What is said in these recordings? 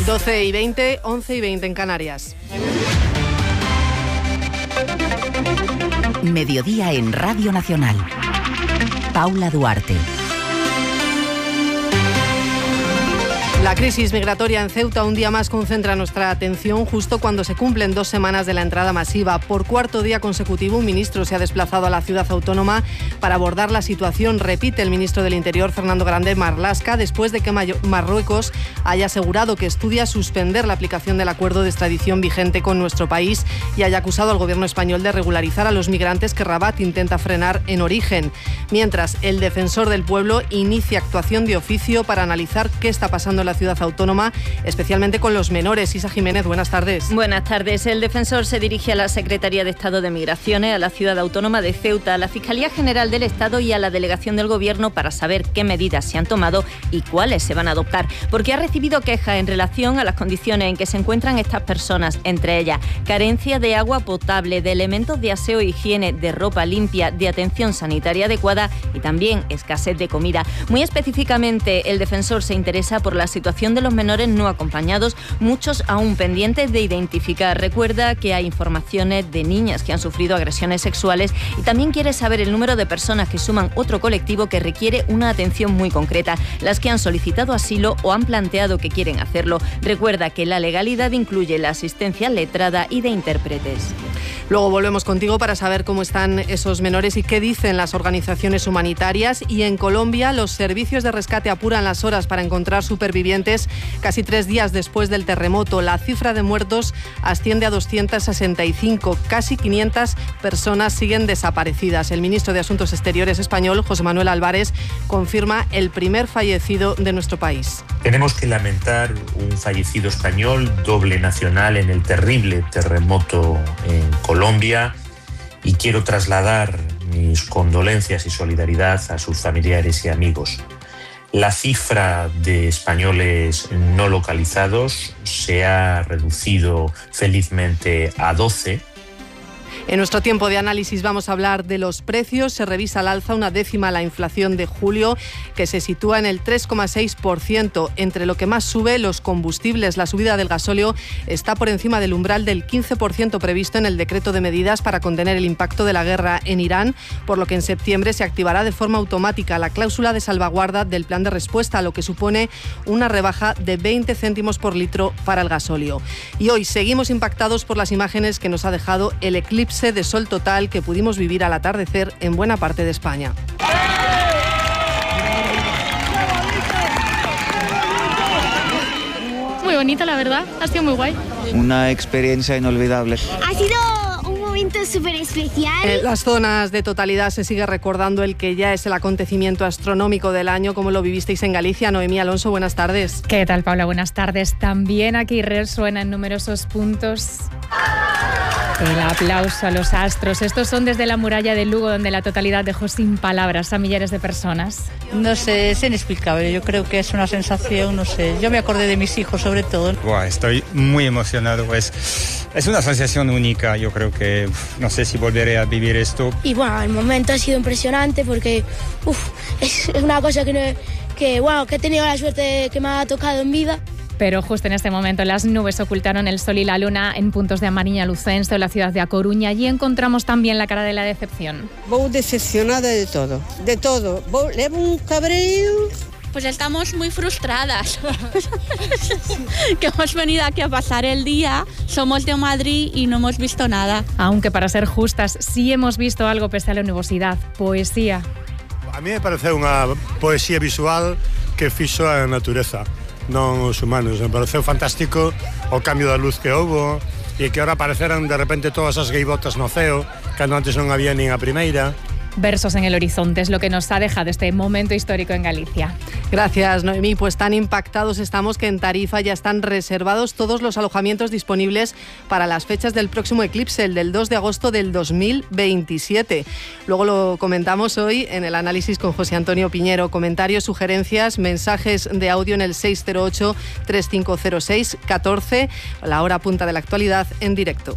12:20, 11:20 en Canarias. Mediodía en Radio Nacional. Paula Duarte. La crisis migratoria en Ceuta un día más concentra nuestra atención justo cuando se cumplen 2 semanas de la entrada masiva. Por cuarto día consecutivo, un ministro se ha desplazado a la ciudad autónoma para abordar la situación. Repite el ministro del Interior, Fernando Grande Marlaska, después de que Marruecos haya asegurado que estudia suspender la aplicación del acuerdo de extradición vigente con nuestro país y haya acusado al gobierno español de regularizar a los migrantes que Rabat intenta frenar en origen. Mientras, el defensor del pueblo inicia actuación de oficio para analizar qué está pasando en la ciudad autónoma, especialmente con los menores. Isa Jiménez, buenas tardes. Buenas tardes. El defensor se dirige a la Secretaría de Estado de Migraciones, a la ciudad autónoma de Ceuta, a la Fiscalía General del Estado y a la Delegación del Gobierno para saber qué medidas se han tomado y cuáles se van a adoptar, porque ha recibido quejas en relación a las condiciones en que se encuentran estas personas, entre ellas carencia de agua potable, de elementos de aseo e higiene, de ropa limpia, de atención sanitaria adecuada y también escasez de comida. Muy específicamente, el defensor se interesa por la situación de los menores no acompañados, muchos aún pendientes de identificar. Recuerda que hay informaciones de niñas que han sufrido agresiones sexuales y también quiere saber el número de personas que suman otro colectivo que requiere una atención muy concreta, las que han solicitado asilo o han planteado que quieren hacerlo. Recuerda que la legalidad incluye la asistencia letrada y de intérpretes. Luego volvemos contigo para saber cómo están esos menores y qué dicen las organizaciones humanitarias. Y en Colombia, los servicios de rescate apuran las horas para encontrar supervivientes casi 3 días después del terremoto. La cifra de muertos asciende a 265. Casi 500 personas siguen desaparecidas. El ministro de Asuntos Exteriores español, José Manuel Álvarez, confirma el primer fallecido de nuestro país. Tenemos que lamentar un fallecido español, doble nacional, en el terrible terremoto en Colombia, y quiero trasladar mis condolencias y solidaridad a sus familiares y amigos. La cifra de españoles no localizados se ha reducido felizmente a 12. En nuestro tiempo de análisis vamos a hablar de los precios. Se revisa al alza 1/10 la inflación de julio, que se sitúa en el 3,6%. Entre lo que más sube, los combustibles. La subida del gasóleo está por encima del umbral del 15% previsto en el decreto de medidas para contener el impacto de la guerra en Irán, por lo que en septiembre se activará de forma automática la cláusula de salvaguarda del plan de respuesta, lo que supone una rebaja de 20 céntimos por litro para el gasóleo. Y hoy seguimos impactados por las imágenes que nos ha dejado el eclipse de sol total que pudimos vivir al atardecer en buena parte de España. Muy bonita, la verdad, ha sido muy guay. Una experiencia inolvidable. Ha sido un momento súper especial. En las zonas de totalidad se sigue recordando el que ya es el acontecimiento astronómico del año. ¿Cómo lo vivisteis en Galicia? Noemí Alonso, buenas tardes. ¿Qué tal, Paula? Buenas tardes. También aquí resuena en numerosos puntos el aplauso a los astros. Estos son desde la muralla de Lugo, donde la totalidad dejó sin palabras a millares de personas. No sé, es inexplicable. Yo creo que es una sensación, no sé. Yo me acordé de mis hijos, sobre todo. Estoy muy emocionado. Es una sensación única. Yo creo que no sé si volveré a vivir esto. Y bueno, el momento ha sido impresionante porque es una cosa que he tenido la suerte que me ha tocado en vida. Pero justo en este momento las nubes ocultaron el sol y la luna en puntos de A Mariña Lucense, en la ciudad de A Coruña. Allí encontramos también la cara de la decepción. Voy decepcionada de todo. Levo un cabreo. Pues estamos muy frustradas. Que hemos venido aquí a pasar el día, somos de Madrid y no hemos visto nada. Aunque para ser justas, sí hemos visto algo pese a la nubosidad, poesía. A mí me parece unha poesía visual que fixo a natureza, non os humanos. Me pareceu fantástico o cambio da luz que houbo e que ahora apareceran de repente todas as gaivotas no ceo, cando antes non había nin a primeira. Versos en el horizonte es lo que nos ha dejado este momento histórico en Galicia. Gracias, Noemí. Pues tan impactados estamos que en Tarifa ya están reservados todos los alojamientos disponibles para las fechas del próximo eclipse, el del 2 de agosto del 2027. Luego lo comentamos hoy en el análisis con José Antonio Piñero. Comentarios, sugerencias, mensajes de audio en el 608-3506-14, la hora punta de la actualidad en directo.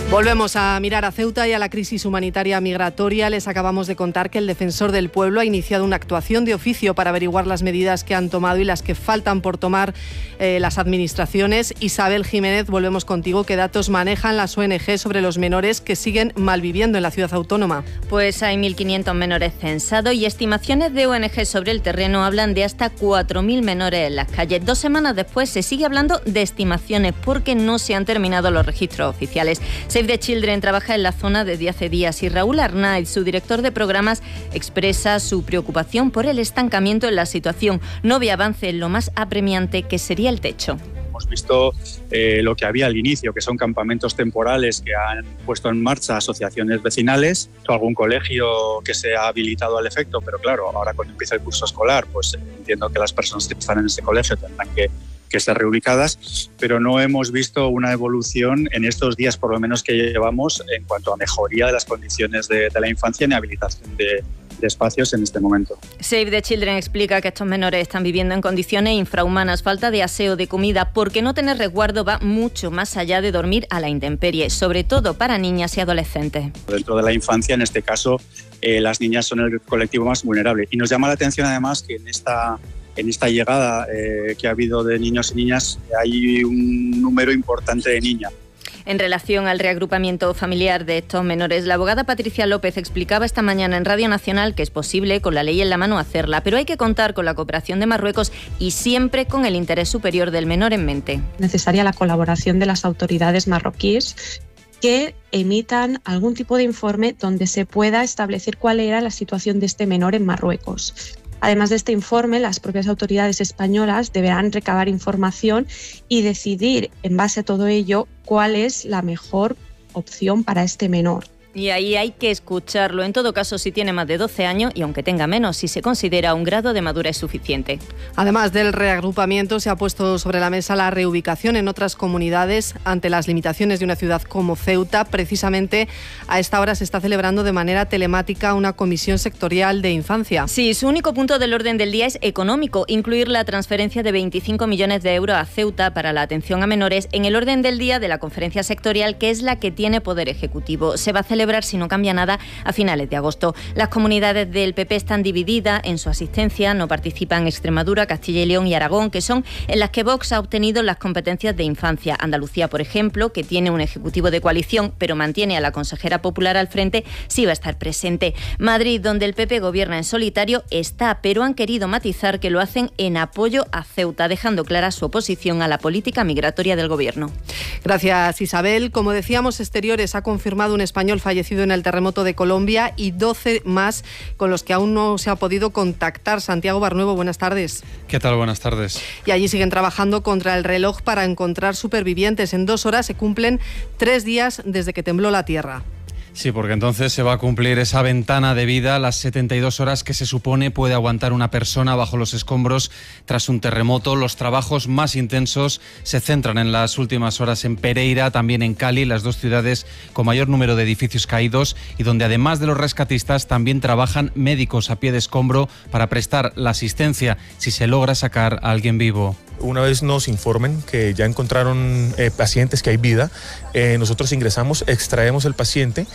Volvemos a mirar a Ceuta y a la crisis humanitaria migratoria. Les acabamos de contar que el Defensor del Pueblo ha iniciado una actuación de oficio para averiguar las medidas que han tomado y las que faltan por tomar las administraciones. Isabel Jiménez, volvemos contigo. ¿Qué datos manejan las ONG sobre los menores que siguen malviviendo en la ciudad autónoma? Pues hay 1.500 menores censados y estimaciones de ONG sobre el terreno hablan de hasta 4.000 menores en las calles. 2 semanas después se sigue hablando de estimaciones porque no se han terminado los registros oficiales. Save the Children trabaja en la zona desde hace días y Raúl Arnaiz, su director de programas, expresa su preocupación por el estancamiento en la situación. No ve avance en lo más apremiante que sería el techo. Hemos visto lo que había al inicio, que son campamentos temporales que han puesto en marcha asociaciones vecinales, algún colegio que se ha habilitado al efecto, pero claro, ahora cuando empieza el curso escolar, pues entiendo que las personas que están en ese colegio tendrán que estar reubicadas, pero no hemos visto una evolución en estos días, por lo menos que llevamos, en cuanto a mejoría de las condiciones de la infancia ni habilitación de espacios en este momento. Save the Children explica que estos menores están viviendo en condiciones infrahumanas, falta de aseo, de comida, porque no tener resguardo va mucho más allá de dormir a la intemperie, sobre todo para niñas y adolescentes. Dentro de la infancia, en este caso, las niñas son el colectivo más vulnerable. Y nos llama la atención además que en esta llegada que ha habido de niños y niñas hay un número importante de niñas. En relación al reagrupamiento familiar de estos menores, la abogada Patricia López explicaba esta mañana en Radio Nacional que es posible, con la ley en la mano, hacerla, pero hay que contar con la cooperación de Marruecos y siempre con el interés superior del menor en mente. Necesaria la colaboración de las autoridades marroquíes que emitan algún tipo de informe donde se pueda establecer cuál era la situación de este menor en Marruecos. Además de este informe, las propias autoridades españolas deberán recabar información y decidir, en base a todo ello, cuál es la mejor opción para este menor. Y ahí hay que escucharlo. En todo caso, si tiene más de 12 años y aunque tenga menos, si se considera un grado de madurez suficiente. Además del reagrupamiento, se ha puesto sobre la mesa la reubicación en otras comunidades ante las limitaciones de una ciudad como Ceuta. Precisamente a esta hora se está celebrando de manera telemática una comisión sectorial de infancia. Sí, su único punto del orden del día es económico, incluir la transferencia de 25 millones de euros a Ceuta para la atención a menores en el orden del día de la conferencia sectorial, que es la que tiene poder ejecutivo. Se va a celebrar, si no cambia nada, a finales de agosto. Las comunidades del PP están divididas en su asistencia. No participan Extremadura, Castilla y León y Aragón, que son en las que Vox ha obtenido las competencias de infancia. Andalucía, por ejemplo, que tiene un ejecutivo de coalición, pero mantiene a la consejera popular al frente, sí va a estar presente. Madrid, donde el PP gobierna en solitario, está, pero han querido matizar que lo hacen en apoyo a Ceuta, dejando clara su oposición a la política migratoria del gobierno. Gracias, Isabel. Como decíamos, Exteriores ha confirmado un español fallecido en el terremoto de Colombia y 12 más con los que aún no se ha podido contactar. Santiago Barnuevo, buenas tardes. ¿Qué tal? Buenas tardes. Y allí siguen trabajando contra el reloj para encontrar supervivientes. En 2 horas se cumplen 3 días desde que tembló la tierra. Sí, porque entonces se va a cumplir esa ventana de vida, las 72 horas que se supone puede aguantar una persona bajo los escombros tras un terremoto. Los trabajos más intensos se centran en las últimas horas en Pereira, también en Cali, las 2 ciudades con mayor número de edificios caídos y donde además de los rescatistas también trabajan médicos a pie de escombro para prestar la asistencia si se logra sacar a alguien vivo. Una vez nos informen que ya encontraron pacientes, que hay vida, nosotros ingresamos, extraemos el paciente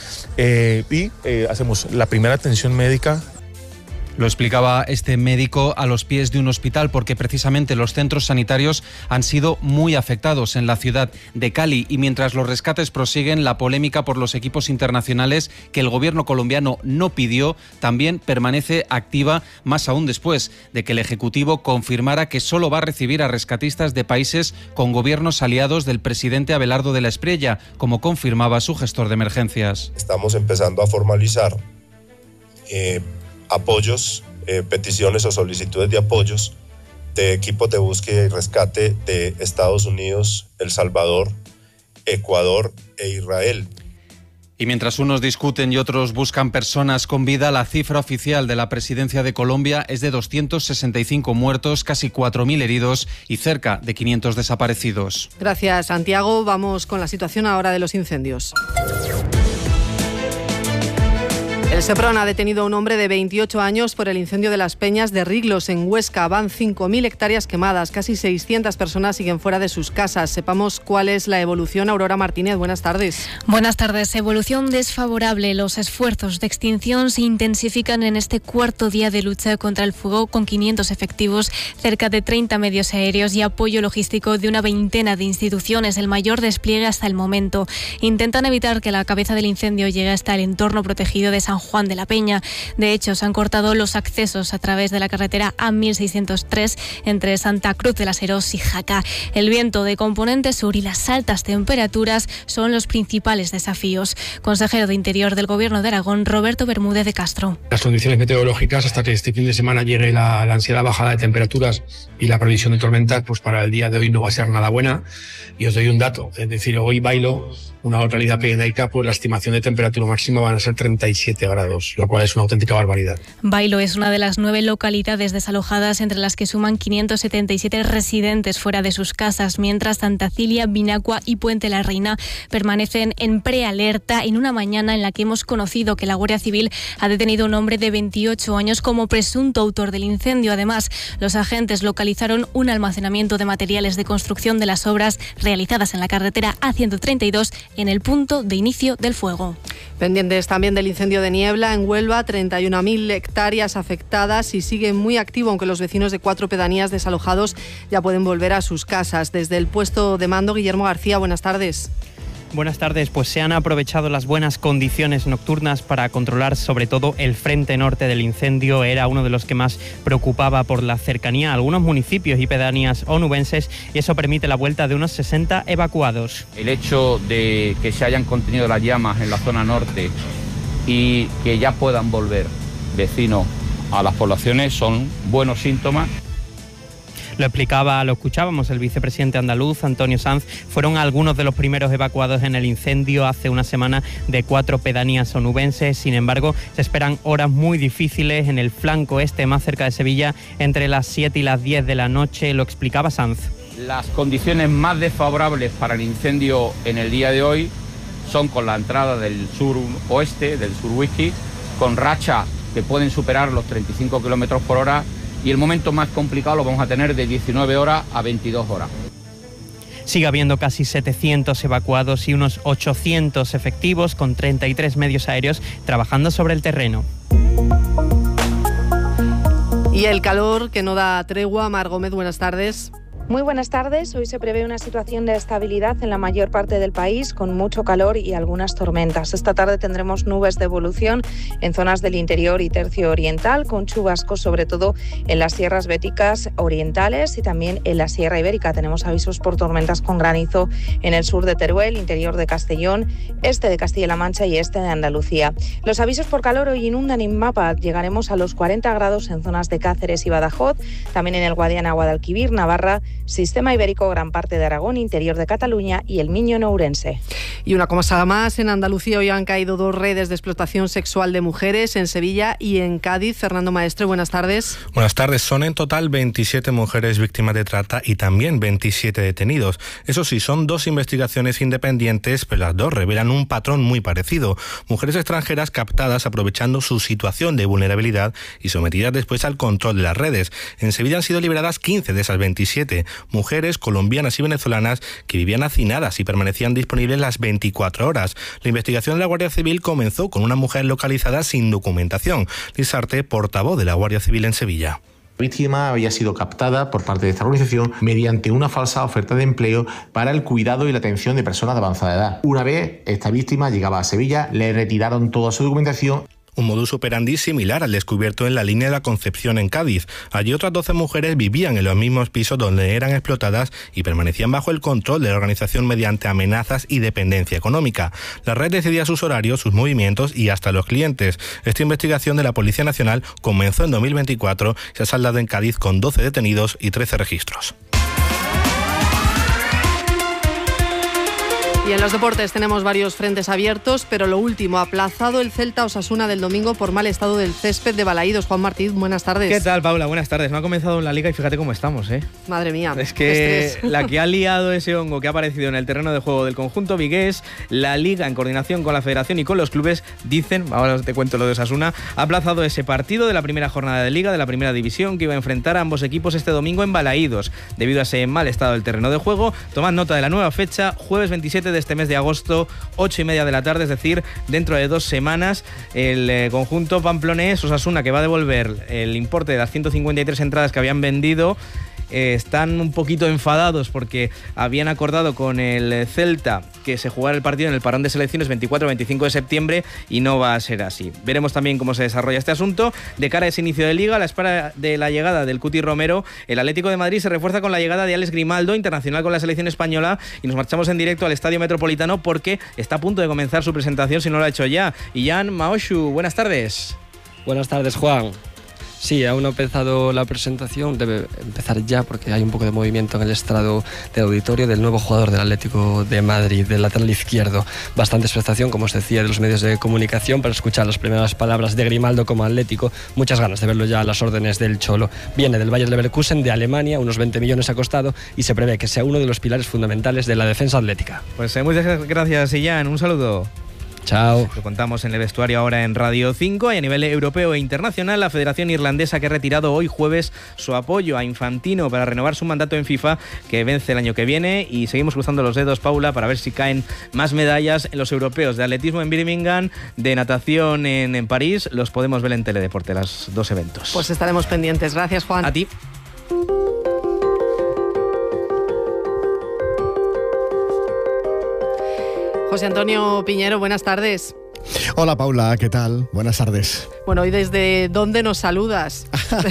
y hacemos la primera atención médica. Lo explicaba este médico a los pies de un hospital porque precisamente los centros sanitarios han sido muy afectados en la ciudad de Cali y mientras los rescates prosiguen, la polémica por los equipos internacionales que el gobierno colombiano no pidió también permanece activa, más aún después de que el Ejecutivo confirmara que solo va a recibir a rescatistas de países con gobiernos aliados del presidente Abelardo de la Espriella, como confirmaba su gestor de emergencias. Estamos empezando a formalizar apoyos, peticiones o solicitudes de apoyos de equipos de búsqueda y rescate de Estados Unidos, El Salvador, Ecuador e Israel. Y mientras unos discuten y otros buscan personas con vida, la cifra oficial de la presidencia de Colombia es de 265 muertos, casi 4.000 heridos y cerca de 500 desaparecidos. Gracias, Santiago. Vamos con la situación ahora de los incendios. El Seprona ha detenido a un hombre de 28 años por el incendio de las Peñas de Riglos en Huesca. Van 5.000 hectáreas quemadas, casi 600 personas siguen fuera de sus casas. Sepamos cuál es la evolución. Aurora Martínez, buenas tardes. Buenas tardes. Evolución desfavorable. Los esfuerzos de extinción se intensifican en este cuarto día de lucha contra el fuego, con 500 efectivos, cerca de 30 medios aéreos y apoyo logístico de una veintena de instituciones, el mayor despliegue hasta el momento. Intentan evitar que la cabeza del incendio llegue hasta el entorno protegido de San Juan de la Peña. De hecho, se han cortado los accesos a través de la carretera A1603 entre Santa Cruz de las Heros y Jaca. El viento de componente sur y las altas temperaturas son los principales desafíos. Consejero de Interior del Gobierno de Aragón, Roberto Bermúdez de Castro. Las condiciones meteorológicas, hasta que este fin de semana llegue la ansiada bajada de temperaturas y la previsión de tormentas, pues para el día de hoy no va a ser nada buena. Y os doy un dato, es decir, hoy Bailo, una localidad pirenaica, pues la estimación de temperatura máxima van a ser 37 grados, lo cual es una auténtica barbaridad. Bailo es una de las 9 localidades desalojadas, entre las que suman 577 residentes fuera de sus casas, mientras Santa Cilia, Vinacua y Puente la Reina permanecen en prealerta en una mañana en la que hemos conocido que la Guardia Civil ha detenido a un hombre de 28 años como presunto autor del incendio. Además, los agentes localizaron un almacenamiento de materiales de construcción de las obras realizadas en la carretera A132 en el punto de inicio del fuego. Pendientes también del incendio de Niebla en Huelva, 31.000 hectáreas afectadas y sigue muy activo, aunque los vecinos de 4 pedanías desalojados ya pueden volver a sus casas. Desde el puesto de mando, Guillermo García, buenas tardes. Buenas tardes, pues se han aprovechado las buenas condiciones nocturnas para controlar sobre todo el frente norte del incendio. Era uno de los que más preocupaba por la cercanía a algunos municipios y pedanías onubenses, y eso permite la vuelta de unos 60 evacuados. El hecho de que se hayan contenido las llamas en la zona norte y que ya puedan volver vecinos a las poblaciones son buenos síntomas. Lo escuchábamos, el vicepresidente andaluz, Antonio Sanz. Fueron algunos de los primeros evacuados en el incendio hace una semana de 4 pedanías onubenses. Sin embargo, se esperan horas muy difíciles en el flanco este, más cerca de Sevilla, entre las 7 y las 10 de la noche. Lo explicaba Sanz. Las condiciones más desfavorables para el incendio en el día de hoy son con la entrada del sur-oeste, del sur-whisky, con rachas que pueden superar los 35 kilómetros por hora. Y el momento más complicado lo vamos a tener de 19 horas a 22 horas. Sigue habiendo casi 700 evacuados y unos 800 efectivos con 33 medios aéreos trabajando sobre el terreno. Y el calor que no da tregua. Mar Gómez, buenas tardes. Muy buenas tardes. Hoy se prevé una situación de estabilidad en la mayor parte del país, con mucho calor y algunas tormentas. Esta tarde tendremos nubes de evolución en zonas del interior y tercio oriental, con chubascos sobre todo en las sierras béticas orientales y también en la Sierra Ibérica. Tenemos avisos por tormentas con granizo en el sur de Teruel, interior de Castellón, este de Castilla-La Mancha y este de Andalucía. Los avisos por calor hoy inundan en Mapa. Llegaremos a los 40 grados en zonas de Cáceres y Badajoz, también en el Guadiana, Guadalquivir, Navarra, Sistema Ibérico, gran parte de Aragón, interior de Cataluña y el Miño Ourense. Y una cosa más, en Andalucía hoy han caído 2 redes de explotación sexual de mujeres, en Sevilla y en Cádiz. Fernando Maestre, buenas tardes. Buenas tardes. Son en total 27 mujeres víctimas de trata y también 27 detenidos. Eso sí, son 2 investigaciones independientes, pero las 2 revelan un patrón muy parecido. Mujeres extranjeras captadas aprovechando su situación de vulnerabilidad y sometidas después al control de las redes. En Sevilla han sido liberadas 15 de esas 27. Mujeres colombianas y venezolanas que vivían hacinadas y permanecían disponibles las 24 horas. La investigación de la Guardia Civil comenzó con una mujer localizada sin documentación. Lizarte, portavoz de la Guardia Civil en Sevilla. La víctima había sido captada por parte de esta organización mediante una falsa oferta de empleo para el cuidado y la atención de personas de avanzada edad. Una vez esta víctima llegaba a Sevilla, le retiraron toda su documentación. Un modus operandi similar al descubierto en la línea de la Concepción en Cádiz. Allí otras 12 mujeres vivían en los mismos pisos donde eran explotadas y permanecían bajo el control de la organización mediante amenazas y dependencia económica. La red decidía sus horarios, sus movimientos y hasta los clientes. Esta investigación de la Policía Nacional comenzó en 2024 y se ha saldado en Cádiz con 12 detenidos y 13 registros. Y en los deportes tenemos varios frentes abiertos, pero lo último, aplazado el Celta-Osasuna del domingo por mal estado del césped de Balaídos. Juan Martín, buenas tardes. ¿Qué tal, Paula? Buenas tardes. No ha comenzado la Liga y fíjate cómo estamos, ¿eh? Madre mía. Es que la que ha liado ese hongo que ha aparecido en el terreno de juego del conjunto vigués, la Liga, en coordinación con la Federación y con los clubes, dicen, ahora te cuento lo de Osasuna, ha aplazado ese partido de la primera jornada de Liga, de la primera división, que iba a enfrentar a ambos equipos este domingo en Balaídos. Debido a ese mal estado del terreno de juego, tomad nota de la nueva fecha, jueves 27 de este mes de agosto, 8:30 de la tarde, es decir, dentro de 2 semanas, el conjunto pamplonés, Osasuna, que va a devolver el importe de las 153 entradas que habían vendido. Están un poquito enfadados porque habían acordado con el Celta que se jugara el partido en el parón de selecciones 24-25 de septiembre y no va a ser así. Veremos también cómo se desarrolla este asunto. De cara a ese inicio de Liga, a la espera de la llegada del Cuti Romero, el Atlético de Madrid se refuerza con la llegada de Alex Grimaldo, internacional con la selección española, y nos marchamos en directo al Estadio Metropolitano porque está a punto de comenzar su presentación, si no lo ha hecho ya. Jan Maoshu, buenas tardes. Buenas tardes, Juan. Sí, aún no ha empezado la presentación, debe empezar ya porque hay un poco de movimiento en el estrado del auditorio del nuevo jugador del Atlético de Madrid, del lateral izquierdo. Bastante expectación, como os decía, de los medios de comunicación para escuchar las primeras palabras de Grimaldo como Atlético. Muchas ganas de verlo ya a las órdenes del Cholo. Viene del Bayer Leverkusen de Alemania, unos 20 millones ha costado y se prevé que sea uno de los pilares fundamentales de la defensa atlética. Pues muchas gracias, Jan. Un saludo. Chao. Lo contamos en el vestuario ahora en Radio 5 y a nivel europeo e internacional, la Federación Irlandesa que ha retirado hoy jueves su apoyo a Infantino para renovar su mandato en FIFA, que vence el año que viene, y seguimos cruzando los dedos, Paula, para ver si caen más medallas en los europeos de atletismo en Birmingham, de natación en París. Los podemos ver en Teledeporte, los 2 eventos. Pues estaremos pendientes. Gracias, Juan. A ti. José Antonio Piñero, buenas tardes. Hola Paula, ¿qué tal? Buenas tardes. Bueno, ¿y desde dónde nos saludas?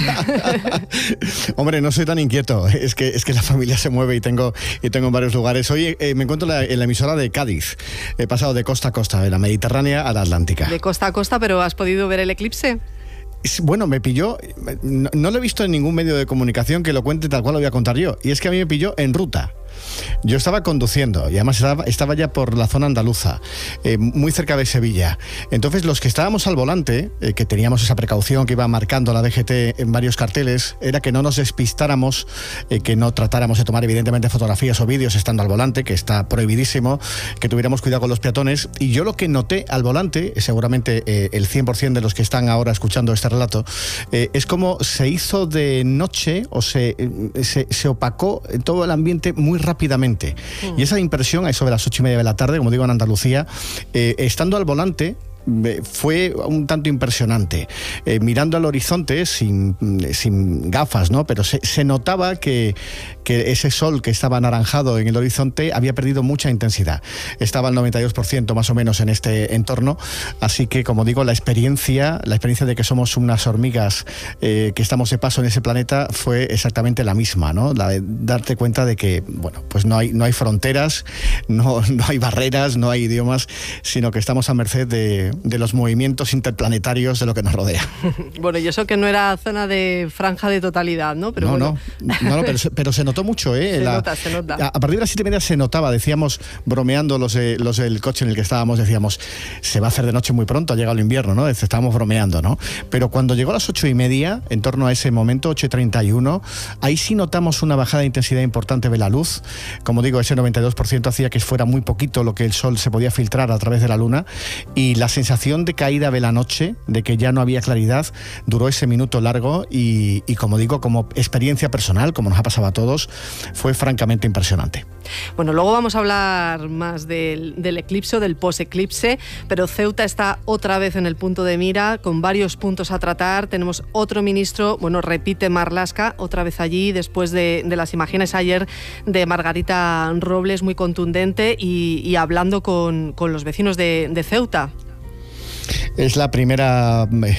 Hombre, no soy tan inquieto, es que la familia se mueve y tengo en varios lugares. Hoy me encuentro en la emisora de Cádiz. He pasado de costa a costa, de la Mediterránea a la Atlántica. De costa a costa, pero ¿has podido ver el eclipse? Bueno, me pilló, no lo he visto en ningún medio de comunicación que lo cuente tal cual lo voy a contar yo, y es que a mí me pilló en ruta. Yo estaba conduciendo y además estaba ya por la zona andaluza, muy cerca de Sevilla. Entonces los que estábamos al volante, que teníamos esa precaución que iba marcando la DGT en varios carteles, era que no nos despistáramos, que no tratáramos de tomar evidentemente fotografías o vídeos estando al volante, que está prohibidísimo, que tuviéramos cuidado con los peatones. Y yo lo que noté al volante, seguramente el 100% de los que están ahora escuchando este relato, es como se hizo de noche o se opacó todo el ambiente muy rápidamente. Y esa impresión, a eso de las 8:30 de la tarde, como digo en Andalucía, estando al volante, fue un tanto impresionante. Mirando al horizonte sin gafas, ¿no? Pero se notaba que ese sol que estaba anaranjado en el horizonte había perdido mucha intensidad. Estaba al 92% más o menos en este entorno. Así que, como digo, la experiencia de que somos unas hormigas que estamos de paso en ese planeta fue exactamente la misma, ¿no? La de darte cuenta de que, bueno, pues no hay fronteras, no hay barreras, no hay idiomas, sino que estamos a merced de los movimientos interplanetarios de lo que nos rodea. Bueno, y eso que no era zona de franja de totalidad, ¿no? Pero no, pero se notó mucho, ¿eh? Se nota. A partir de las 7:30 se notaba, decíamos, bromeando los del coche en el que estábamos, decíamos, se va a hacer de noche muy pronto, ha llegado el invierno, ¿no? Estábamos bromeando, ¿no? Pero cuando llegó a las 8:30, en torno a ese momento, 8:31, ahí sí notamos una bajada de intensidad importante de la luz. Como digo, ese 92% hacía que fuera muy poquito lo que el sol se podía filtrar a través de la luna, y la sensación de caída de la noche, de que ya no había claridad, duró ese minuto largo y como digo, como experiencia personal, como nos ha pasado a todos, fue francamente impresionante. Bueno, luego vamos a hablar más del eclipse, del post-eclipse, pero Ceuta está otra vez en el punto de mira, con varios puntos a tratar. Tenemos otro ministro, bueno, repite Marlaska, otra vez allí, después de las imágenes ayer de Margarita Robles, muy contundente, y hablando con los vecinos de Ceuta. Es la primera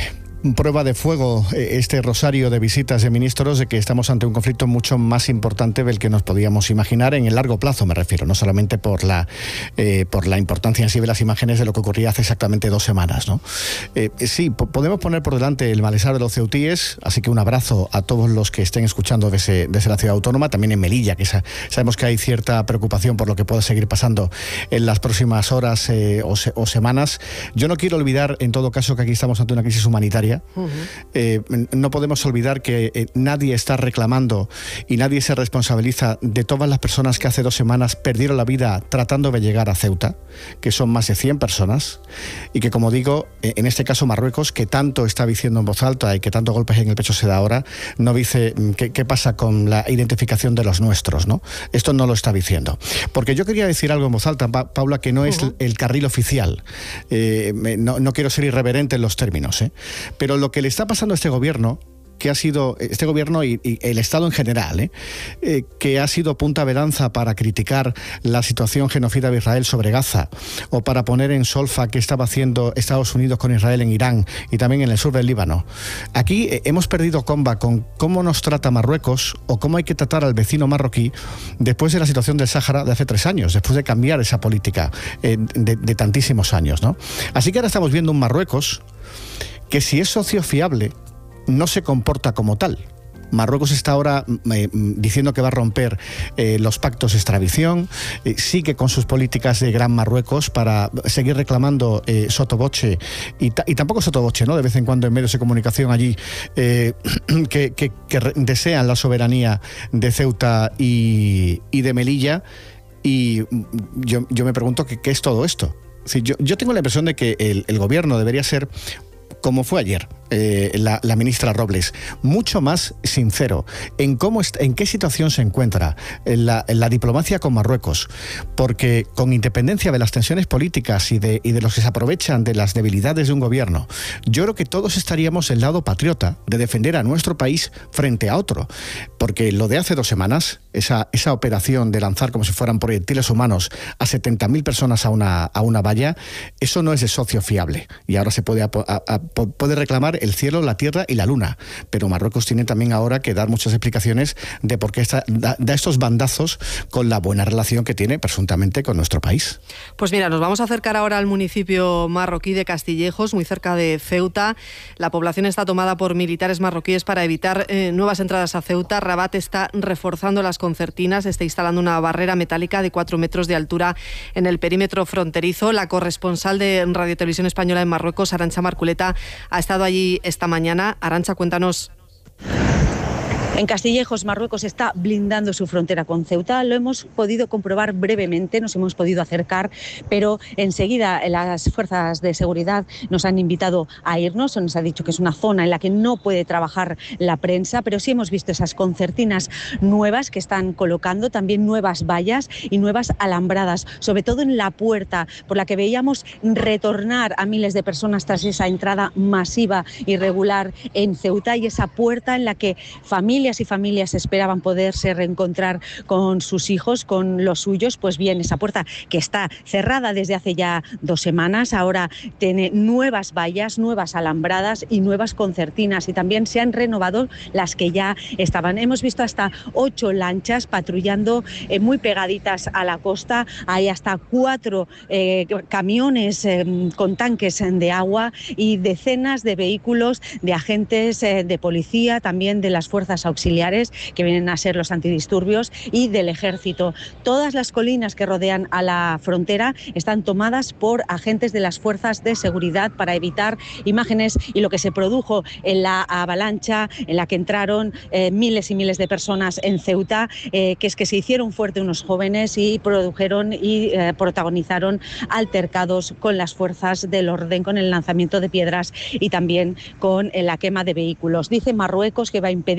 prueba de fuego este rosario de visitas de ministros de que estamos ante un conflicto mucho más importante del que nos podíamos imaginar en el largo plazo, me refiero, no solamente por la importancia en sí de las imágenes de lo que ocurría hace exactamente 2 semanas, ¿no? Sí, podemos poner por delante el malestar de los ceutíes, así que un abrazo a todos los que estén escuchando desde la ciudad autónoma, también en Melilla, que sabemos que hay cierta preocupación por lo que pueda seguir pasando en las próximas horas o semanas. Yo no quiero olvidar, en todo caso, que aquí estamos ante una crisis humanitaria. No podemos olvidar que nadie está reclamando y nadie se responsabiliza de todas las personas que hace 2 semanas perdieron la vida tratando de llegar a Ceuta, que son más de 100 personas, y que, como digo, en este caso Marruecos, que tanto está diciendo en voz alta y que tanto golpes en el pecho se da ahora, no dice qué pasa con la identificación de los nuestros, ¿no? Esto no lo está diciendo. Porque yo quería decir algo en voz alta, Paula, que no es el carril oficial. No quiero ser irreverente en los términos, pero lo que le está pasando a este gobierno, que ha sido este gobierno y el Estado en general, que ha sido punta de lanza para criticar la situación genocida de Israel sobre Gaza, o para poner en solfa qué estaba haciendo Estados Unidos con Israel en Irán y también en el sur del Líbano. Aquí hemos perdido comba con cómo nos trata Marruecos o cómo hay que tratar al vecino marroquí después de la situación del Sáhara de hace 3 años, después de cambiar esa política de tantísimos años, ¿no? Así que ahora estamos viendo un Marruecos que, si es socio fiable, no se comporta como tal. Marruecos está ahora diciendo que va a romper los pactos de extradición, sigue con sus políticas de Gran Marruecos para seguir reclamando sotoboche, y tampoco sotoboche, ¿no? De vez en cuando en medios de comunicación allí que desean la soberanía de Ceuta y de Melilla, y yo me pregunto qué es todo esto. Sí, yo tengo la impresión de que el gobierno debería ser, como fue ayer la ministra Robles, mucho más sincero en qué situación se encuentra la diplomacia con Marruecos, porque con independencia de las tensiones políticas y de los que se aprovechan de las debilidades de un gobierno, yo creo que todos estaríamos del lado patriota de defender a nuestro país frente a otro, porque lo de hace 2 semanas, esa operación de lanzar como si fueran proyectiles humanos a 70.000 personas a una valla, eso no es de socio fiable, y ahora se puede reclamar el cielo, la tierra y la luna, pero Marruecos tiene también ahora que dar muchas explicaciones de por qué da estos bandazos con la buena relación que tiene presuntamente con nuestro país. Pues mira, nos vamos a acercar ahora al municipio marroquí de Castillejos, muy cerca de Ceuta. La población está tomada por militares marroquíes para evitar nuevas entradas a Ceuta. Rabat está reforzando las concertinas, está instalando una barrera metálica de 4 metros de altura en el perímetro fronterizo. La corresponsal de Radio Televisión Española en Marruecos, Arantxa Marculeta, ha estado allí esta mañana. Arantxa, cuéntanos. En Castillejos, Marruecos está blindando su frontera con Ceuta. Lo hemos podido comprobar brevemente, nos hemos podido acercar, pero enseguida las fuerzas de seguridad nos han invitado a irnos. Nos ha dicho que es una zona en la que no puede trabajar la prensa, pero sí hemos visto esas concertinas nuevas que están colocando, también nuevas vallas y nuevas alambradas, sobre todo en la puerta por la que veíamos retornar a miles de personas tras esa entrada masiva irregular en Ceuta, y esa puerta en la que familias y familias esperaban poderse reencontrar con sus hijos, con los suyos. Pues bien, esa puerta que está cerrada desde hace ya 2 semanas, ahora tiene nuevas vallas, nuevas alambradas y nuevas concertinas, y también se han renovado las que ya estaban. Hemos visto hasta 8 lanchas patrullando muy pegaditas a la costa. Hay hasta 4 camiones con tanques de agua y decenas de vehículos de agentes de policía, también de las fuerzas auxiliares que vienen a ser los antidisturbios y del ejército. Todas las colinas que rodean a la frontera están tomadas por agentes de las fuerzas de seguridad para evitar imágenes y lo que se produjo en la avalancha en la que entraron miles y miles de personas en Ceuta, que es que se hicieron fuerte unos jóvenes y produjeron y protagonizaron altercados con las fuerzas del orden, con el lanzamiento de piedras y también con la quema de vehículos. Dice Marruecos que va a impedir cualquier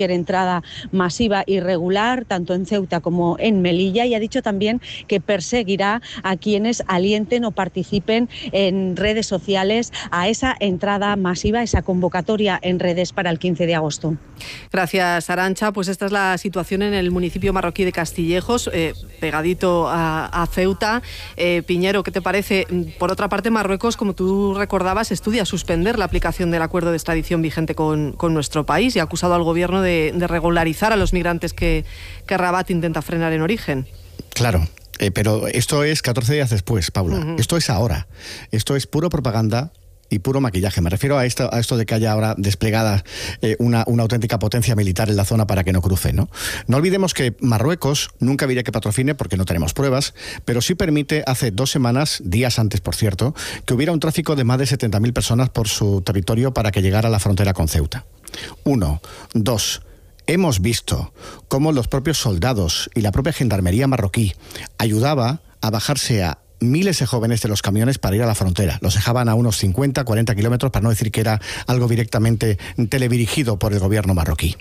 cualquier entrada masiva irregular, tanto en Ceuta como en Melilla, y ha dicho también que perseguirá a quienes alienten o participen en redes sociales a esa entrada masiva, esa convocatoria en redes para el 15 de agosto. Gracias, Arantxa. Pues esta es la situación en el municipio marroquí de Castillejos, pegadito a Ceuta. Piñero, ¿qué te parece? Por otra parte, Marruecos, como tú recordabas, estudia suspender la aplicación del acuerdo de extradición vigente con nuestro país y ha acusado al gobierno de regularizar a los migrantes que Rabat intenta frenar en origen. Claro. Pero esto es 14 días después, Paula. Esto es ahora. Esto es puro propaganda y puro maquillaje. Me refiero a esto de que haya ahora desplegada una auténtica potencia militar en la zona para que no cruce, ¿no? No olvidemos que Marruecos nunca diré que patrocine porque no tenemos pruebas, pero sí permite, hace 2 semanas, días antes por cierto, que hubiera un tráfico de más de 70.000 personas por su territorio para que llegara a la frontera con Ceuta. 1. 2. Hemos visto cómo los propios soldados y la propia gendarmería marroquí ayudaba a bajarse a miles de jóvenes de los camiones para ir a la frontera. Los dejaban a unos 50, 40 kilómetros, para no decir que era algo directamente teledirigido por el gobierno marroquí.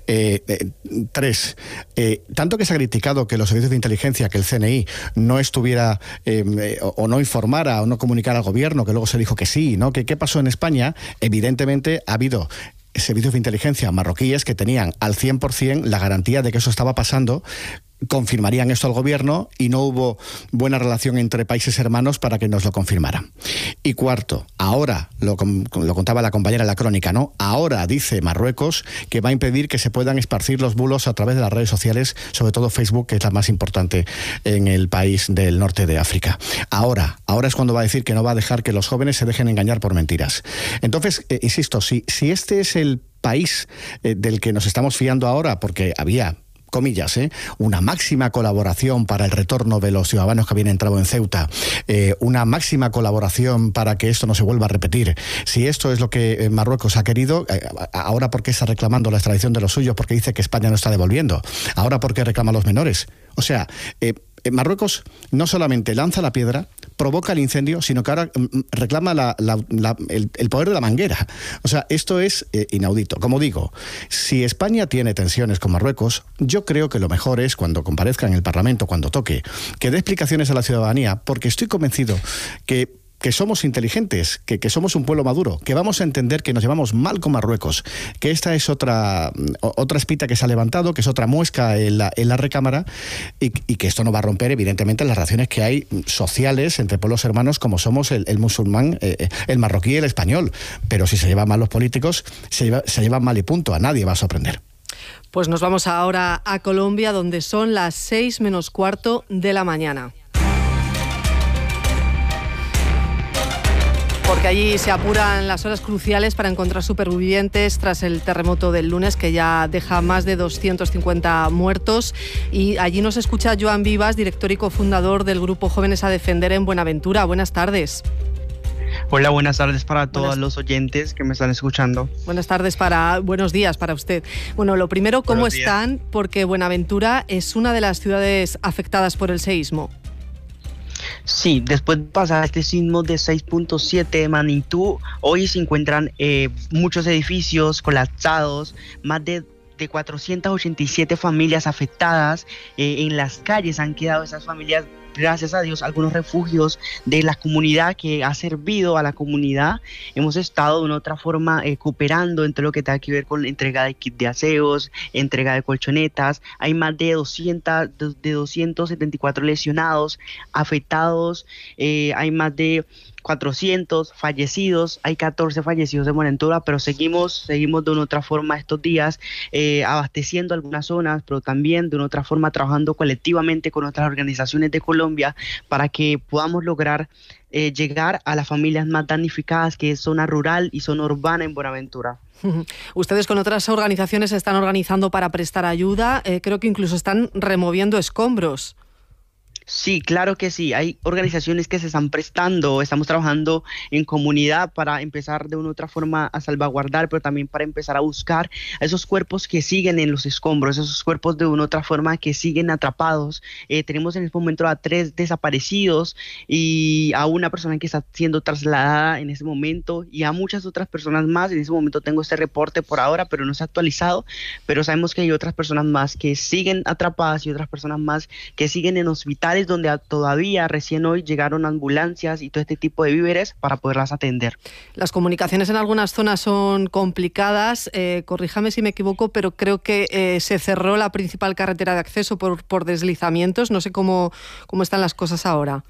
3. Tanto que se ha criticado que los servicios de inteligencia, que el CNI no estuviera o no informara o no comunicara al gobierno, que luego se dijo que sí, ¿no? ¿Qué pasó en España? Evidentemente ha habido servicios de inteligencia marroquíes que tenían al 100% la garantía de que eso estaba pasando, confirmarían esto al gobierno y no hubo buena relación entre países hermanos para que nos lo confirmaran. Y 4, ahora, lo contaba la compañera en la crónica, ¿no? Ahora dice Marruecos que va a impedir que se puedan esparcir los bulos a través de las redes sociales, sobre todo Facebook, que es la más importante en el país del norte de África. Ahora es cuando va a decir que no va a dejar que los jóvenes se dejen engañar por mentiras. Entonces, insisto, si este es el país del que nos estamos fiando ahora, porque había, comillas, una máxima colaboración para el retorno de los ciudadanos que habían entrado en Ceuta, una máxima colaboración para que esto no se vuelva a repetir. Si esto es lo que Marruecos ha querido, ahora ¿por qué está reclamando la extradición de los suyos? Porque dice que España no está devolviendo. Ahora ¿por qué reclama a los menores? O sea, Marruecos no solamente lanza la piedra, provoca el incendio, sino que ahora reclama el poder de la manguera. O sea, esto es inaudito. Como digo, si España tiene tensiones con Marruecos, yo creo que lo mejor es, cuando comparezca en el Parlamento, cuando toque, que dé explicaciones a la ciudadanía, porque estoy convencido que somos inteligentes, que somos un pueblo maduro, que vamos a entender que nos llevamos mal con Marruecos, que esta es otra espita que se ha levantado, que es otra muesca en la recámara y que esto no va a romper evidentemente las relaciones que hay sociales entre pueblos hermanos como somos el musulmán, el marroquí y el español. Pero si se llevan mal los políticos, se llevan mal y punto, a nadie va a sorprender. Pues nos vamos ahora a Colombia, donde son las 6 menos cuarto de la mañana. Porque allí se apuran las horas cruciales para encontrar supervivientes tras el terremoto del lunes, que ya deja más de 250 muertos. Y allí nos escucha Joan Vivas, director y cofundador del grupo Jóvenes a Defender en Buenaventura. Buenas tardes. Hola, buenas tardes para todos los oyentes que me están escuchando. Buenos días para usted. Bueno, lo primero, ¿cómo están? Porque Buenaventura es una de las ciudades afectadas por el seísmo. Sí, después de pasar este sismo de 6.7 de magnitud, hoy se encuentran muchos edificios colapsados, más de 487 familias afectadas. En las calles han quedado esas familias, gracias a Dios, algunos refugios de la comunidad que ha servido a la comunidad. Hemos estado de una otra forma cooperando entre lo que tenga que ver con la entrega de kits de aseos, entrega de colchonetas. Hay más de 274 lesionados, afectados, hay más de 400 fallecidos, hay 14 fallecidos de Buenaventura, pero seguimos de una otra forma estos días abasteciendo algunas zonas, pero también de una otra forma trabajando colectivamente con otras organizaciones de Colombia para que podamos lograr llegar a las familias más damnificadas, que es zona rural y zona urbana en Buenaventura. Ustedes con otras organizaciones se están organizando para prestar ayuda, creo que incluso están removiendo escombros. Sí, claro que sí. Hay organizaciones que se están prestando, estamos trabajando en comunidad para empezar de una u otra forma a salvaguardar, pero también para empezar a buscar a esos cuerpos que siguen en los escombros, esos cuerpos de una u otra forma que siguen atrapados. Tenemos en este momento a 3 desaparecidos y a una persona que está siendo trasladada en este momento y a muchas otras personas más. En este momento tengo este reporte por ahora, pero no se ha actualizado, pero sabemos que hay otras personas más que siguen atrapadas y otras personas más que siguen en hospitales donde todavía recién hoy llegaron ambulancias y todo este tipo de víveres para poderlas atender. Las comunicaciones en algunas zonas son complicadas, corríjame si me equivoco, pero creo que se cerró la principal carretera de acceso por deslizamientos. No sé cómo están las cosas ahora.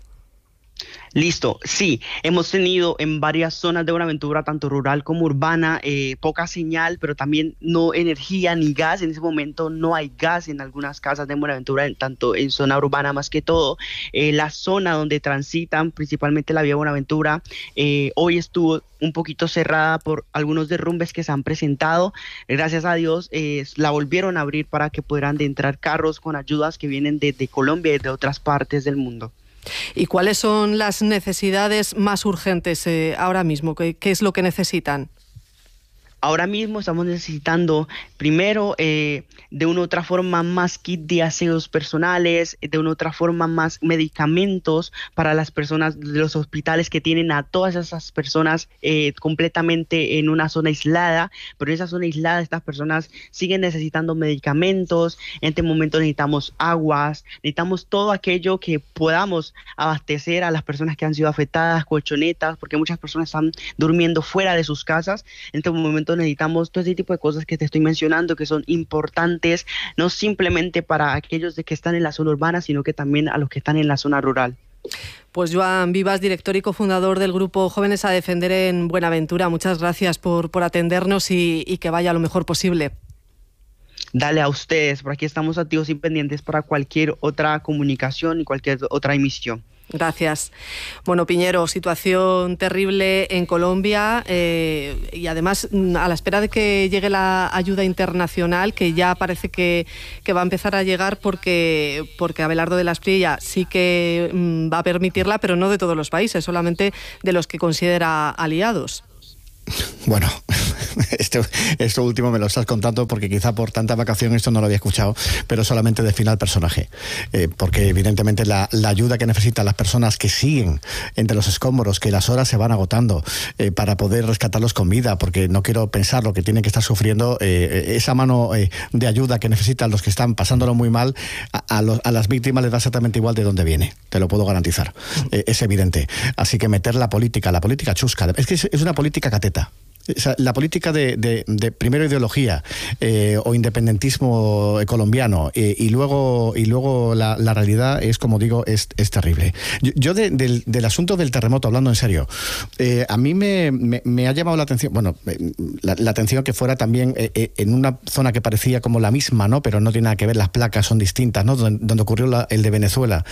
Listo, sí, hemos tenido en varias zonas de Buenaventura, tanto rural como urbana, poca señal, pero también no energía ni gas. En ese momento no hay gas en algunas casas de Buenaventura, tanto en zona urbana más que todo. La zona donde transitan, principalmente la vía Buenaventura, hoy estuvo un poquito cerrada por algunos derrumbes que se han presentado. Gracias a Dios la volvieron a abrir para que pudieran entrar carros con ayudas que vienen desde Colombia y de otras partes del mundo. ¿Y cuáles son las necesidades más urgentes ahora mismo? ¿Qué es lo que necesitan? Ahora mismo estamos necesitando, primero, de una u otra forma más kit de aseos personales, de una u otra forma más medicamentos para las personas de los hospitales que tienen a todas esas personas completamente en una zona aislada, pero en esa zona aislada estas personas siguen necesitando medicamentos. En este momento necesitamos aguas, necesitamos todo aquello que podamos abastecer a las personas que han sido afectadas, colchonetas, porque muchas personas están durmiendo fuera de sus casas. En este momento necesitamos todo ese tipo de cosas que te estoy mencionando, que son importantes, no simplemente para aquellos que están en la zona urbana, sino que también a los que están en la zona rural. Pues Joan Vivas, director y cofundador del grupo Jóvenes a Defender en Buenaventura, muchas gracias por atendernos y que vaya lo mejor posible. Dale a ustedes, por aquí estamos activos y pendientes para cualquier otra comunicación y cualquier otra emisión. Gracias. Bueno, Piñero, situación terrible en Colombia y además a la espera de que llegue la ayuda internacional, que ya parece que va a empezar a llegar porque Abelardo de la Espriella sí que va a permitirla, pero no de todos los países, solamente de los que considera aliados. Bueno, esto último me lo estás contando porque quizá por tanta vacación esto no lo había escuchado, pero solamente define al personaje, porque evidentemente la ayuda que necesitan las personas que siguen entre los escombros, que las horas se van agotando para poder rescatarlos con vida, porque no quiero pensar lo que tienen que estar sufriendo, esa mano de ayuda que necesitan los que están pasándolo muy mal, a las víctimas les da exactamente igual de dónde viene, te lo puedo garantizar, es evidente. Así que meter la política chusca, es que es una política cateta. O sea, la política de primero ideología o independentismo colombiano y luego la realidad es, como digo, es terrible. Yo del asunto del terremoto, hablando en serio, a mí me ha llamado la atención, bueno, la atención que fuera también en una zona que parecía como la misma, ¿no? Pero no tiene nada que ver, las placas son distintas, ¿no? Donde ocurrió el de Venezuela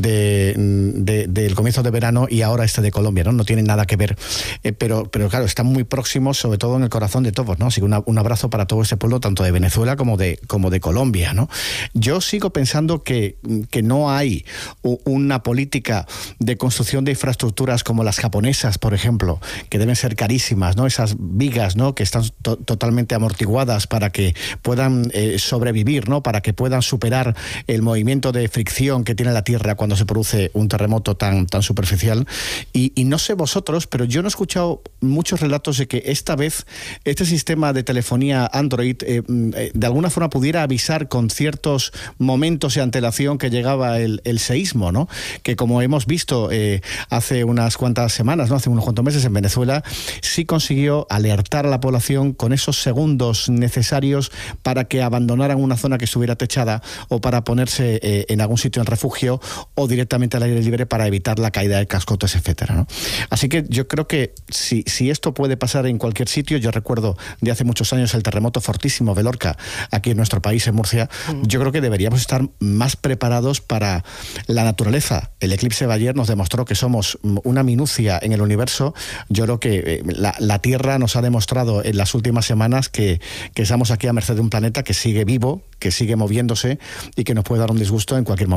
del comienzo de verano y ahora este de Colombia, ¿no? No tiene nada que ver, pero claro, están muy próximos, sobre todo en el corazón de todos, ¿no? Así que un abrazo para todo ese pueblo, tanto de Venezuela como de Colombia, ¿no? Yo sigo pensando que no hay una política de construcción de infraestructuras como las japonesas, por ejemplo, que deben ser carísimas, ¿no? Esas vigas, ¿no? Que están totalmente amortiguadas para que puedan sobrevivir, ¿no? Para que puedan superar el movimiento de fricción que tiene la Tierra cuando se produce un terremoto tan superficial. Y no sé vosotros, pero yo no he escuchado muchos relatos de que esta vez este sistema de telefonía Android de alguna forma pudiera avisar con ciertos momentos de antelación que llegaba el seísmo, ¿no? Que como hemos visto hace unas cuantas semanas, ¿no? Hace unos cuantos meses en Venezuela, sí consiguió alertar a la población con esos segundos necesarios para que abandonaran una zona que estuviera techada o para ponerse en algún sitio en refugio o directamente al aire libre para evitar la caída de cascotes, etcétera, ¿no? Así que yo creo que si esto puede pasar en cualquier sitio, yo recuerdo de hace muchos años el terremoto fortísimo de Lorca, aquí en nuestro país, en Murcia, yo creo que deberíamos estar más preparados para la naturaleza. El eclipse de ayer nos demostró que somos una minucia en el universo. Yo creo que la Tierra nos ha demostrado en las últimas semanas que estamos aquí a merced de un planeta que sigue vivo, que sigue moviéndose y que nos puede dar un disgusto en cualquier momento.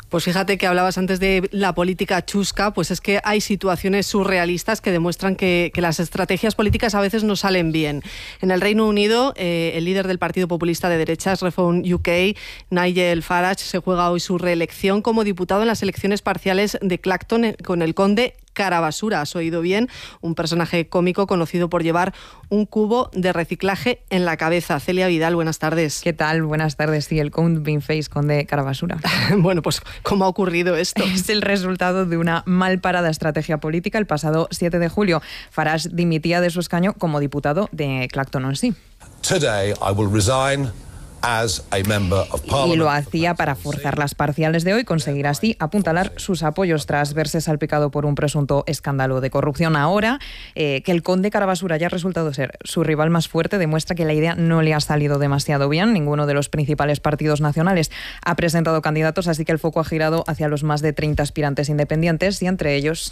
Pues fíjate que hablabas antes de la política chusca, pues es que hay situaciones surrealistas que demuestran que las estrategias políticas a veces no salen bien. En el Reino Unido, el líder del Partido Populista de Derechas, Reform UK, Nigel Farage, se juega hoy su reelección como diputado en las elecciones parciales de Clacton con el conde Carabasura. Has oído bien, un personaje cómico conocido por llevar un cubo de reciclaje en la cabeza. Celia Vidal, buenas tardes. ¿Qué tal? Buenas tardes. Sí, el Count Beanface, conde Carabasura. Bueno, pues ¿cómo ha ocurrido esto? Es el resultado de una mal parada estrategia política. El pasado 7 de julio, Farage dimitía de su escaño como diputado de Clacton-on-Sea. Today I will resign as a member of Parliament. Y lo hacía para forzar las parciales de hoy, conseguir así apuntalar sus apoyos tras verse salpicado por un presunto escándalo de corrupción. Ahora, que el conde Carabasura haya resultado ser su rival más fuerte, demuestra que la idea no le ha salido demasiado bien. Ninguno de los principales partidos nacionales ha presentado candidatos, así que el foco ha girado hacia los más de 30 aspirantes independientes y entre ellos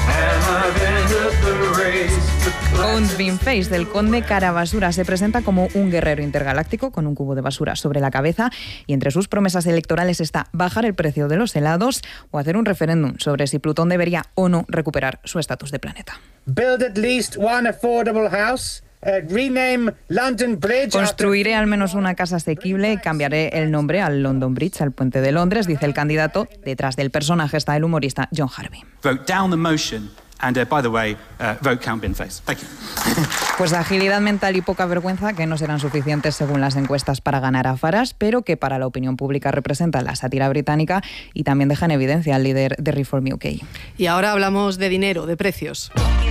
Count Beanface, del conde Carabasura, se presenta como un guerrero intergaláctico con un cubo de basura sobre la cabeza, y entre sus promesas electorales está bajar el precio de los helados o hacer un referéndum sobre si Plutón debería o no recuperar su estatus de planeta. Build at least one affordable house. Rename London Bridge. Construiré al menos una casa asequible, cambiaré el nombre al London Bridge, al puente de Londres, dice el candidato. Detrás del personaje está el humorista John Harvey. Vote down the motion. And by the way, vote Count Beanface. Thank you. Pues agilidad mental y poca vergüenza que no serán suficientes según las encuestas para ganar a Farage, pero que para la opinión pública representa la sátira británica y también deja en evidencia al líder de Reform UK. Y ahora hablamos de dinero, de precios.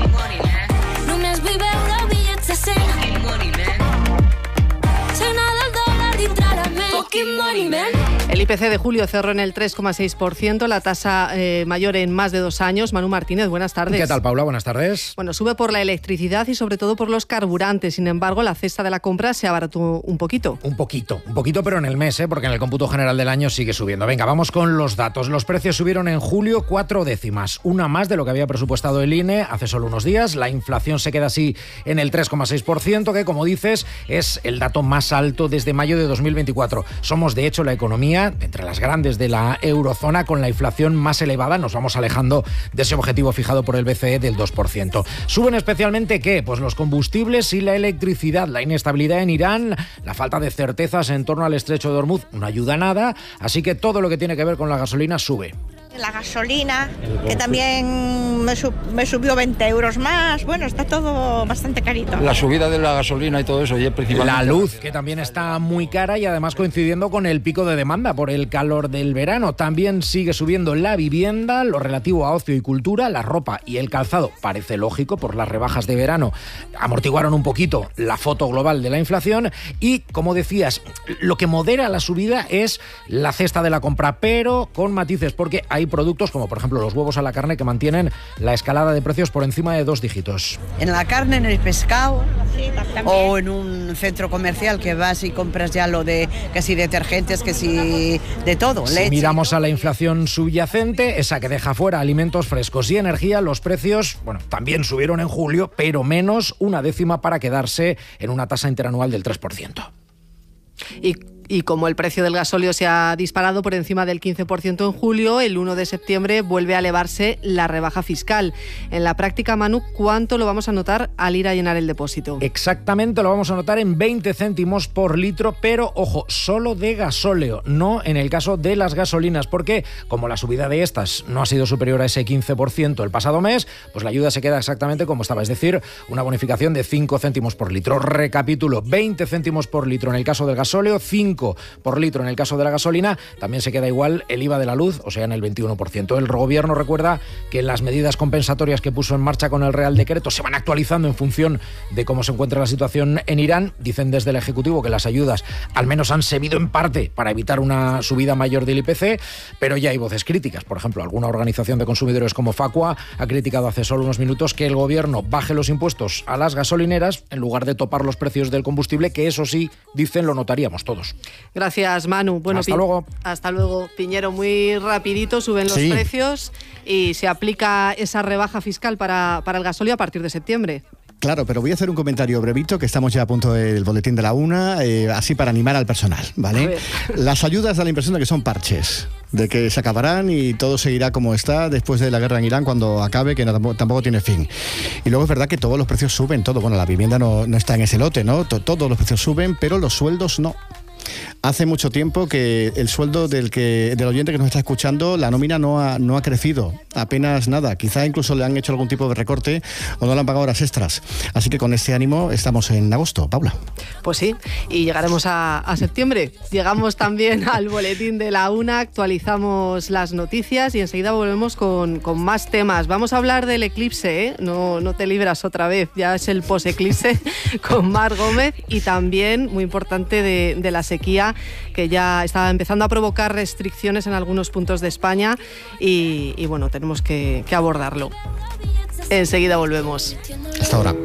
El IPC de julio cerró en el 3,6%, la tasa mayor en más de 2 años. Manu Martínez, buenas tardes. ¿Qué tal, Paula? Buenas tardes. Bueno, sube por la electricidad y sobre todo por los carburantes. Sin embargo, la cesta de la compra se abarató un poquito. Un poquito, pero en el mes, porque en el cómputo general del año sigue subiendo. Venga, vamos con los datos. Los precios subieron en julio 4 décimas, una más de lo que había presupuestado el INE hace solo unos días. La inflación se queda así en el 3,6%, que, como dices, es el dato más alto desde mayo de 2024. Somos, de hecho, la economía entre las grandes de la eurozona con la inflación más elevada. Nos vamos alejando de ese objetivo fijado por el BCE del 2%. Suben especialmente, ¿qué? Pues los combustibles y la electricidad. La inestabilidad en Irán, la falta de certezas en torno al estrecho de Hormuz no ayuda a nada, así que todo lo que tiene que ver con la gasolina sube. La gasolina, que también me subió 20 euros más. Bueno, está todo bastante carito. La subida de la gasolina y todo eso, y principalmente la luz, que también está muy cara y además coincidiendo con el pico de demanda por el calor del verano. También sigue subiendo la vivienda, lo relativo a ocio y cultura, la ropa y el calzado. Parece lógico, por las rebajas de verano amortiguaron un poquito la foto global de la inflación y, como decías, lo que modera la subida es la cesta de la compra, pero con matices, porque hay productos como por ejemplo los huevos a la carne que mantienen la escalada de precios por encima de 2 dígitos. En la carne, en el pescado, sí, o en un centro comercial que vas y compras ya lo de que si detergentes, que si de todo, leche. Si miramos a la inflación subyacente, esa que deja fuera alimentos frescos y energía, los precios, bueno, también subieron en julio, pero menos, 1 décima para quedarse en una tasa interanual del 3%. Y como el precio del gasóleo se ha disparado por encima del 15% en julio, el 1 de septiembre vuelve a elevarse la rebaja fiscal. En la práctica, Manu, ¿cuánto lo vamos a notar al ir a llenar el depósito? Exactamente, lo vamos a notar en 20 céntimos por litro, pero ojo, solo de gasóleo, no en el caso de las gasolinas, porque como la subida de estas no ha sido superior a ese 15% el pasado mes, pues la ayuda se queda exactamente como estaba, es decir, una bonificación de 5 céntimos por litro. Recapitulo, 20 céntimos por litro en el caso del gasóleo, 5 por litro en el caso de la gasolina. También se queda igual el IVA de la luz, o sea, en el 21%. El gobierno recuerda que las medidas compensatorias que puso en marcha con el Real Decreto se van actualizando en función de cómo se encuentra la situación en Irán. Dicen desde el Ejecutivo que las ayudas al menos han servido en parte para evitar una subida mayor del IPC, pero ya hay voces críticas. Por ejemplo, alguna organización de consumidores como Facua ha criticado hace solo unos minutos que el gobierno baje los impuestos a las gasolineras en lugar de topar los precios del combustible, que eso sí, dicen, lo notaríamos todos. Gracias, Manu. Bueno, hasta luego. Hasta luego, Piñero. Muy rapidito suben los precios y se aplica esa rebaja fiscal para el gasóleo a partir de septiembre. Claro, pero voy a hacer un comentario brevito, que estamos ya a punto del boletín de la 1, así para animar al personal, ¿vale? Las ayudas da la impresión de que son parches, de que se acabarán y todo seguirá como está después de la guerra en Irán cuando acabe, que tampoco tiene fin. Y luego es verdad que todos los precios suben, todo. Bueno, la vivienda no está en ese lote, ¿no? Todos los precios suben, pero los sueldos no. Hace mucho tiempo que el sueldo del oyente que nos está escuchando, la nómina no ha crecido, apenas nada. Quizá incluso le han hecho algún tipo de recorte o no le han pagado horas extras. Así que con este ánimo estamos en agosto. Paula. Pues sí, y llegaremos a septiembre. Llegamos también al boletín de la 1, actualizamos las noticias y enseguida volvemos con más temas. Vamos a hablar del eclipse, ¿eh? No te libras otra vez, ya es el post-eclipse con Mar Gómez, y también, muy importante, de la sequía, que ya está empezando a provocar restricciones en algunos puntos de España y bueno, tenemos que abordarlo. Enseguida volvemos. Hasta ahora.